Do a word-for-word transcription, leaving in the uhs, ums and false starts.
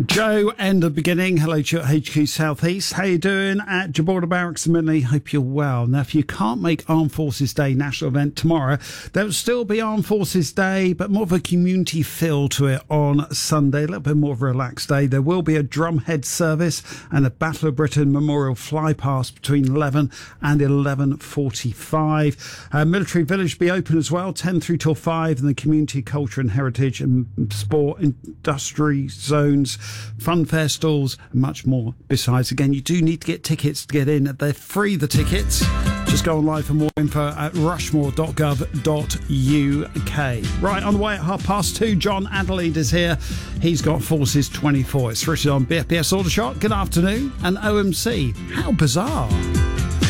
Joe, end of beginning. Hello to you at H Q South East. How you doing at Gibraltar Barracks in Minley? Hope you're well. Now, if you can't make Armed Forces Day national event tomorrow, there will still be Armed Forces Day, but more of a community feel to it on Sunday. A little bit more of a relaxed day. There will be a drumhead service and a Battle of Britain Memorial flypast between eleven and eleven forty-five. Uh, Military Village will be open as well, ten through till five, and the community, culture and heritage and sport, industry zones, fun fair stalls, and much more. Besides, again, you do need to get tickets to get in. They're free, the tickets. Just go online for more info at rushmore dot gov dot U K. Right, on the way at half past two, John Adelaide is here. He's got Forces twenty-four. It's Richard on B F B S Aldershot. Good afternoon. And O M C. How bizarre.